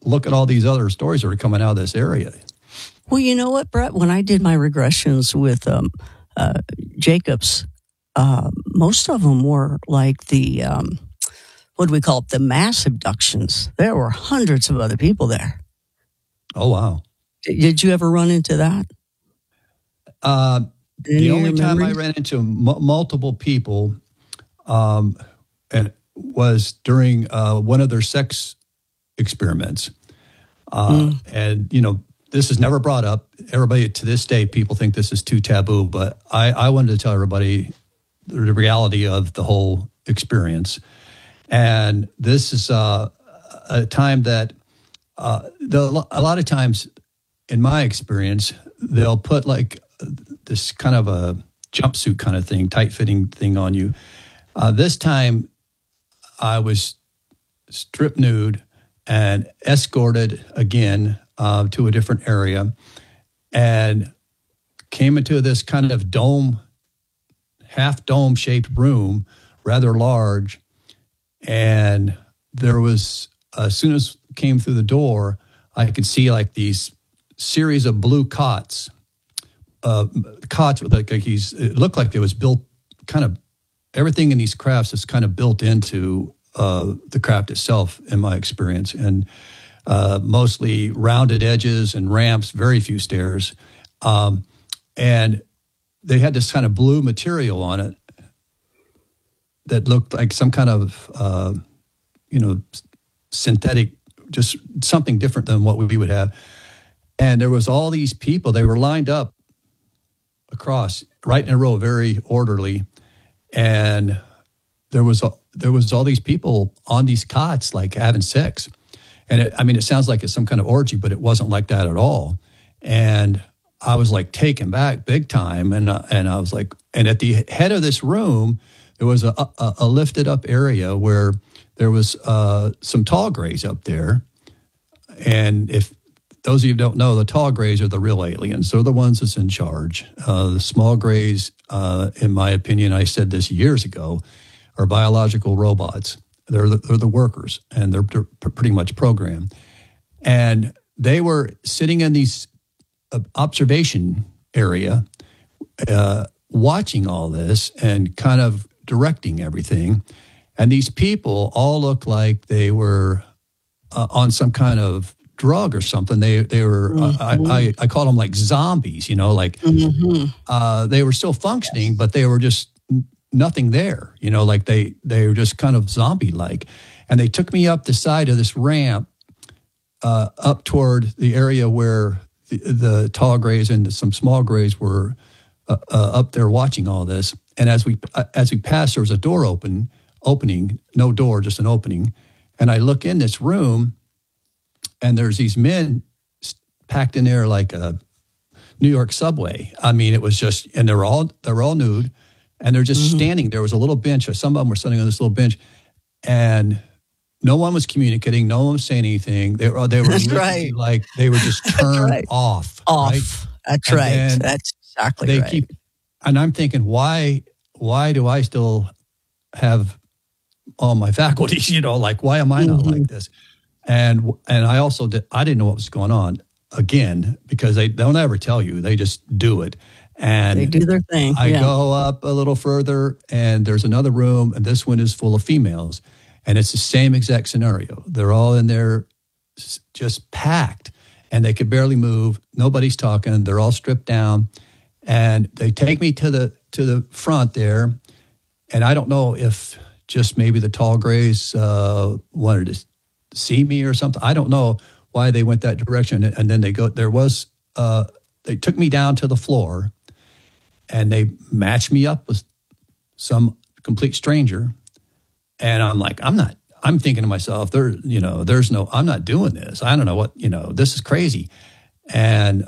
look at all these other stories that are coming out of this area. Well, you know what, Brett? When I did my regressions with Jacobs, most of them were like the, what do we call it, the mass abductions. There were hundreds of other people there. Oh, wow. Did you ever run into that? The only time I ran into multiple people and was during one of their sex experiments. And, you know, this is never brought up. Everybody to this day, people think this is too taboo, but I wanted to tell everybody the reality of the whole experience. And this is a time that a lot of times, in my experience, they'll put like this kind of a jumpsuit kind of thing, tight-fitting thing on you. This time, I was stripped nude and escorted again to a different area and came into this kind of half dome-shaped room, rather large. And there was, as soon as came through the door, I could see like these series of blue cots with like it looked like it was built kind of, everything in these crafts is kind of built into the craft itself, in my experience, and mostly rounded edges and ramps, very few stairs. And they had this kind of blue material on it that looked like some kind of, synthetic, just something different than what we would have. And there was all these people, they were lined up across, right in a row, very orderly. And there was all these people on these cots, like having sex. And it sounds like it's some kind of orgy, but it wasn't like that at all. And I was like taken back big time. And I was like, and at the head of this room, there was a lifted up area where there was some tall grays up there. And if those of you who don't know, the tall grays are the real aliens. They're the ones that's in charge. The small grays, in my opinion, I said this years ago, are biological robots. They're the workers, and they're pretty much programmed. And they were sitting in these observation area, watching all this and kind of directing everything. And these people all looked like they were on some kind of drug or something. They were I call them like zombies, like they were still functioning, but they were just nothing there, like they were just kind of zombie-like. And they took me up the side of this ramp up toward the area where the tall grays and some small grays were up there watching all this. And as we passed, there was a door opening, no door, just an opening. And I look in this room, and there's these men packed in there like a New York subway. I mean, it was just, and they're all nude, and they're just standing. There was a little bench, or some of them were sitting on this little bench, and no one was communicating. No one was saying anything. They were right. Like they were just turned right. off. Right? That's right. That's exactly right. And I'm thinking, why do I still have all my faculties? Like, why am I not like this? And I also I didn't know what was going on, again, because they don't ever tell you. They just do it. And they do their thing. I go up a little further, and there's another room, and this one is full of females. And it's the same exact scenario. They're all in there just packed, and they could barely move. Nobody's talking. They're all stripped down. And they take me to the front there, and I don't know if just maybe the tall grays wanted to see me or something. I don't know why they went that direction. And then they took me down to the floor, and they matched me up with some complete stranger. And I'm like, I'm thinking to myself, I'm not doing this. I don't know what, this is crazy. And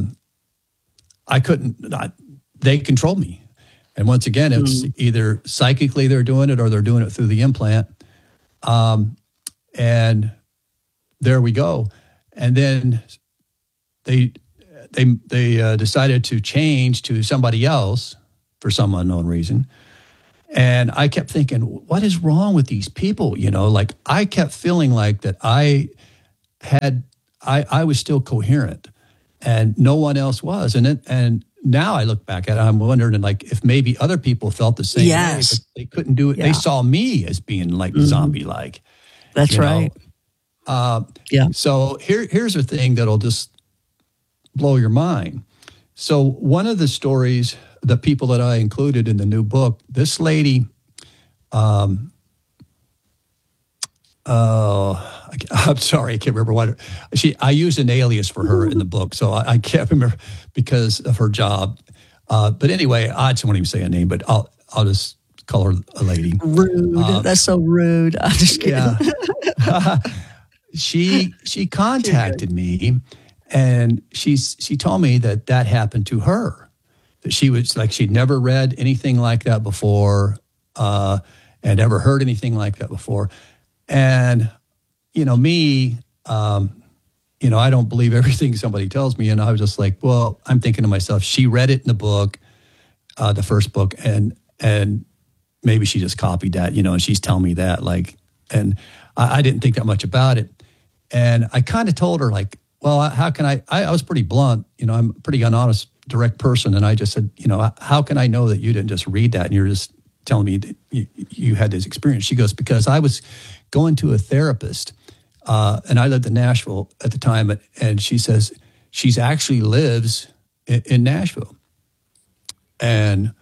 they controlled me. And once again, it's either psychically they're doing it or they're doing it through the implant. And there we go. And then they decided to change to somebody else for some unknown reason. And I kept thinking, what is wrong with these people? Like I kept feeling like that I I was still coherent, and no one else was. And now I look back at it, I'm wondering like if maybe other people felt the same way, but they couldn't do it. Yeah. They saw me as being like zombie-like. That's right. So here's a thing that'll just blow your mind. So one of the stories, the people that I included in the new book, this lady, I'm sorry, I can't remember what I used an alias for her in the book, so I can't remember because of her job. But anyway, I just won't even say a name, but I'll just call her a lady. Rude. That's so rude. I'm just kidding. Yeah. She contacted me, and she told me that happened to her. That she was like she'd never read anything like that before, and never heard anything like that before. And me, I don't believe everything somebody tells me, and I was just like, well, I'm thinking to myself, she read it in the book, the first book, and maybe she just copied that, and she's telling me that, like, and I didn't think that much about it. And I kind of told her, like, well, how can I was pretty blunt, I'm a pretty honest, direct person. And I just said, how can I know that you didn't just read that and you're just telling me that you had this experience? She goes, because I was going to a therapist, and I lived in Nashville at the time. And she says, she's actually lives in Nashville. And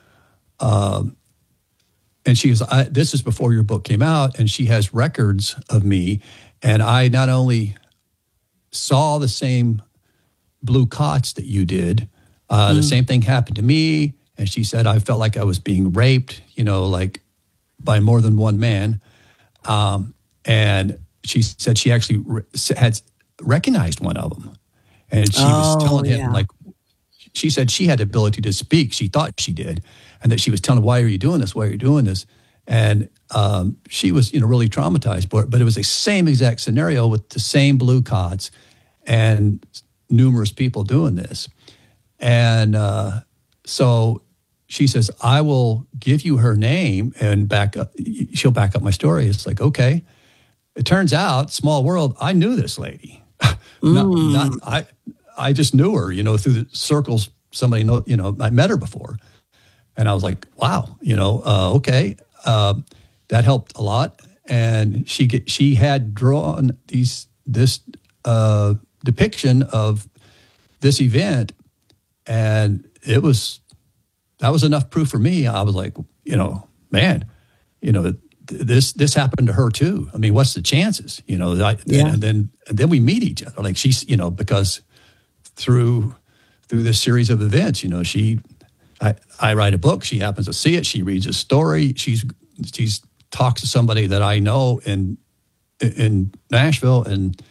she goes, this is before your book came out, and she has records of me. And I not only saw the same blue cots that you did, the same thing happened to me. And she said, I felt like I was being raped, like by more than one man. And she said she actually had recognized one of them. And she was telling him, like, she said she had the ability to speak. She thought she did. And that she was telling him, why are you doing this? Why are you doing this? And she was, really traumatized. But it was the same exact scenario with the same blue cots and numerous people doing this. And so she says, I will give you her name and she'll back up my story. It's like, okay. It turns out, small world, I knew this lady. I just knew her, through the circles. Somebody I met her before. And I was like, wow, okay. That helped a lot. And she had drawn this depiction of this event, and that was enough proof for me. I was like, man, this happened to her too. I mean, what's the chances? And then we meet each other. Like she's, because through this series of events, I write a book. She happens to see it. She reads a story. She's talks to somebody that I know in Nashville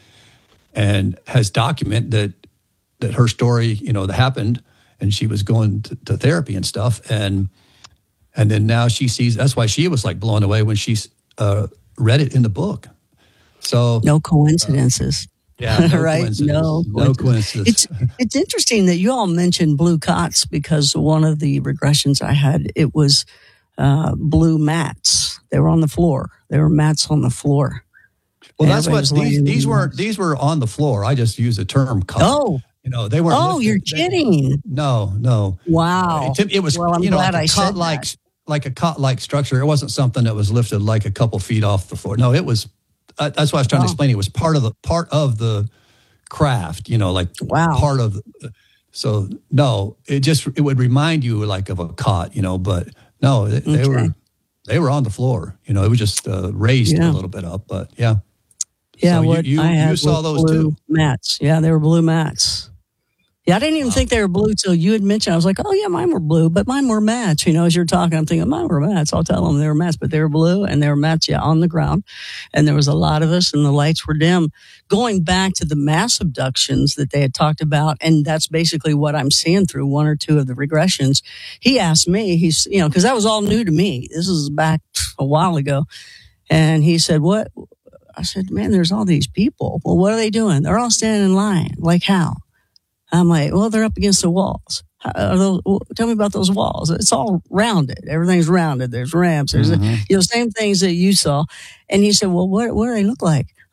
and has documented that her story, that happened, and she was going to therapy and stuff. And then now she sees, that's why she was like blown away when she read it in the book. So no coincidences. Yeah, no right? Coincidence. No coincidence. It's interesting that you all mentioned blue cots, because one of the regressions I had, it was blue mats. They were on the floor. There were mats on the floor. Well, that's what these were on the floor. I just used the term cot. Oh. They weren't. Oh, you're kidding. No. Wow. It was, well, I'm glad I said that. Like a cot-like structure. It wasn't something that was lifted like a couple feet off the floor. No, it was. That's what I was trying to explain. It was part of the craft. Wow. Part of. So no, it would remind you like of a cot. But no, they were on the floor. It was just raised a little bit up. But yeah. Yeah. So you saw those blue too. Mats. Yeah, they were blue mats. Yeah, I didn't even think they were blue till you had mentioned. I was like, oh, yeah, mine were blue, but mine were mats. As you're talking, I'm thinking, mine were mats. I'll tell them they were mats, but they were blue, and they were mats, on the ground. And there was a lot of us, and the lights were dim. Going back to the mass abductions that they had talked about, and that's basically what I'm seeing through one or two of the regressions. He asked me, because that was all new to me. This is back a while ago. And he said, what? I said, man, there's all these people. Well, what are they doing? They're all standing in line. Like how? I'm like, well, they're up against the walls. Tell me about those walls. It's all rounded. Everything's rounded. There's ramps. There's same things that you saw. And he said, well, what do they look like?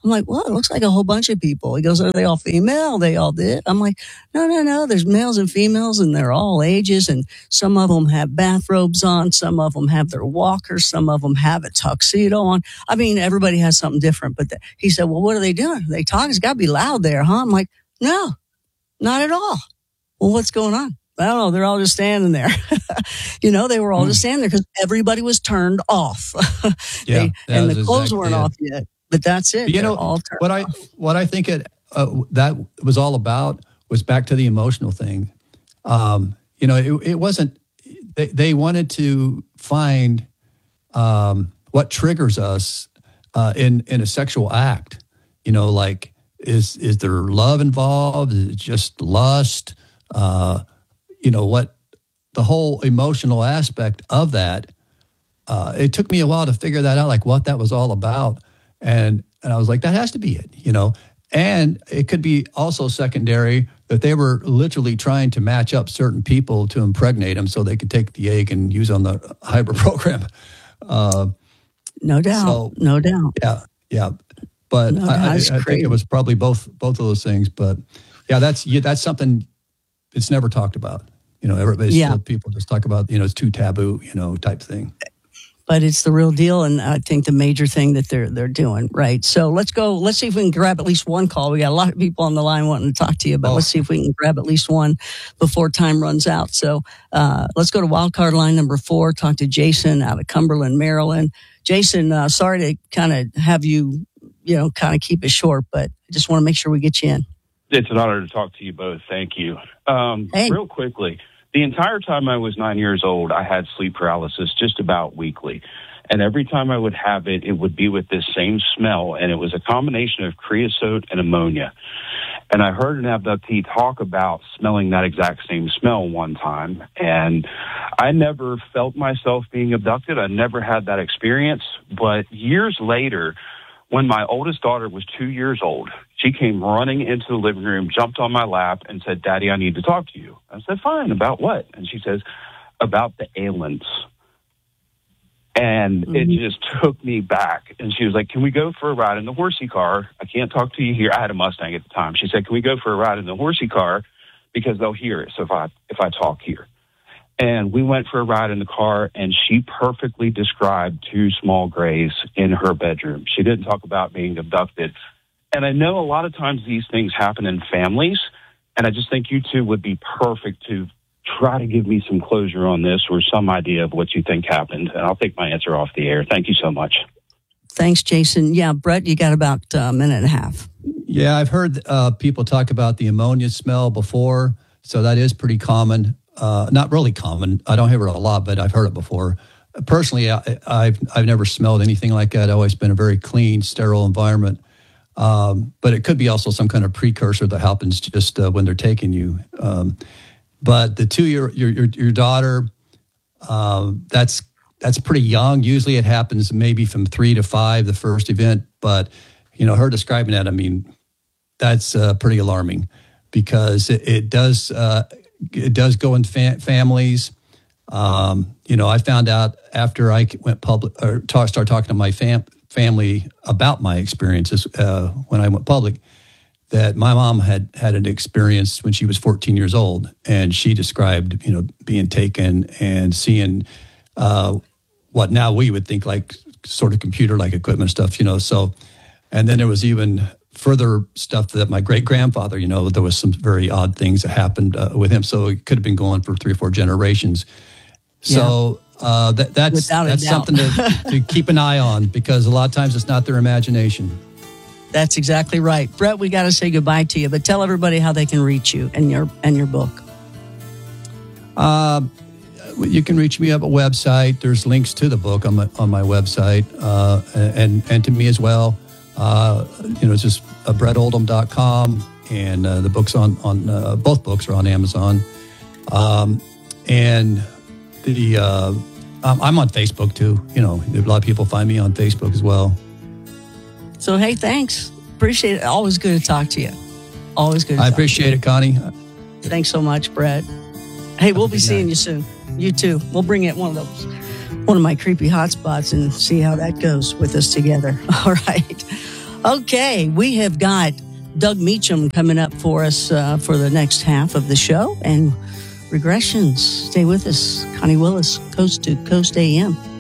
I'm like, well, it looks like a whole bunch of people. He goes, are they all female? They all did. I'm like, no. There's males and females, and they're all ages. And some of them have bathrobes on. Some of them have their walkers. Some of them have a tuxedo on. I mean, everybody has something different. But he said, well, what are they doing? Are they talking? It's got to be loud there, huh? I'm like, no, not at all. Well, what's going on? I don't know. They're all just standing there. They were all just standing there because everybody was turned off. And the clothes weren't off yet. But that's it. All what I think that was all about was back to the emotional thing. It wasn't. They wanted to find what triggers us in a sexual act. Like is there love involved? Is it just lust? What the whole emotional aspect of that. It took me a while to figure that out, like what that was all about. And I was like, that has to be it, And it could be also secondary that they were literally trying to match up certain people to impregnate them so they could take the egg and use on the hybrid program. No doubt. No doubt. Yeah. But I think it was probably both of those things. But yeah, that's something it's never talked about. People just talk about, it's too taboo, type thing. But it's the real deal, and I think the major thing that they're doing, right? So let's go. Let's see if we can grab at least one call. We got a lot of people on the line wanting to talk to you, but let's see if we can grab at least one before time runs out. So let's go to wildcard line number 4. Talk to Jason out of Cumberland, Maryland. Jason, sorry to kind of have you, kind of keep it short, but I just want to make sure we get you in. It's an honor to talk to you both. Thank you. Real quickly. The entire time I was 9 years old, I had sleep paralysis just about weekly. And every time I would have it, it would be with this same smell. And it was a combination of creosote and ammonia. And I heard an abductee talk about smelling that exact same smell one time. And I never felt myself being abducted. I never had that experience. But years later, when my oldest daughter was 2 years old, she came running into the living room, jumped on my lap, and said, Daddy, I need to talk to you. I said, fine, about what? And she says, about the aliens. And it just took me back. And she was like, can we go for a ride in the horsey car? I can't talk to you here. I had a Mustang at the time. She said, can we go for a ride in the horsey car? Because they'll hear it if I talk here. And we went for a ride in the car, and she perfectly described 2 small grays in her bedroom. She didn't talk about being abducted. And I know a lot of times these things happen in families, and I just think you two would be perfect to try to give me some closure on this or some idea of what you think happened. And I'll take my answer off the air. Thank you so much. Thanks, Jason. Yeah, Brett, you got about a minute and a half. Yeah, I've heard people talk about the ammonia smell before, so that is pretty common. Not really common. I don't hear it a lot, but I've heard it before. Personally, I've never smelled anything like that. I've always been a very clean, sterile environment. But it could be also some kind of precursor that happens just when they're taking you. But the 2 your daughter, that's pretty young. Usually it happens maybe from 3 to 5, the first event. But her describing that, I mean, that's pretty alarming because it does go in families. I found out after I went public or started talking to my family about my experiences when I went public, that my mom had an experience when she was 14 years old, and she described, being taken and seeing what now we would think like sort of computer-like equipment stuff, So, and then there was even further stuff that my great-grandfather, there was some very odd things that happened with him. So it could have been going for 3 or 4 generations. So that's something to keep an eye on, because a lot of times it's not their imagination. That's exactly right. Brett, we got to say goodbye to you, but tell everybody how they can reach you and your book. You can reach me up at a website. There's links to the book on my website, and to me as well. It's just brettoldham.com, and the book's on both books are on Amazon. And I'm on Facebook too. A lot of people find me on Facebook as well. So, hey, thanks. Appreciate it. Always good to talk to you. Always good to talk to you. I appreciate it, Connie. Thanks so much, Brett. Hey, we'll be seeing you soon. You too. We'll bring you one of my creepy hotspots and see how that goes with us together. All right. Okay, we have got Doug Meacham coming up for us for the next half of the show. And Regressions, stay with us. Connie Willis, Coast to Coast AM.